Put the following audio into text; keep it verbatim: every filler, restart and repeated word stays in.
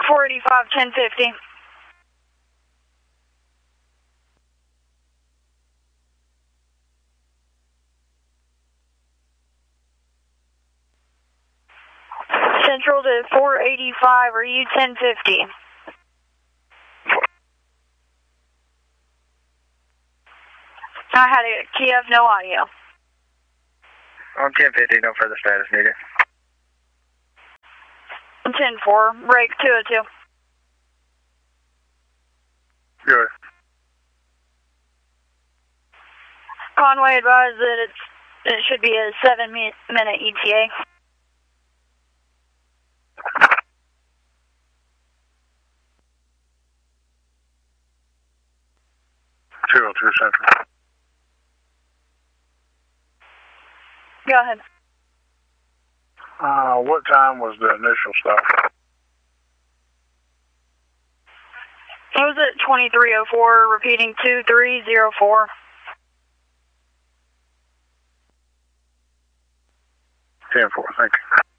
four eighty-five, ten fifty. Central to four eighty-five, are you ten fifty? I had a Kiev, no audio. On ten fifty, no further status needed. ten four, break two oh two. Good. Conway advised that it's it should be a seven minute E T A. two oh two Central. Go ahead. Uh, what time was the initial stop? It was at twenty-three oh four, repeating two three oh four. ten four, thank you.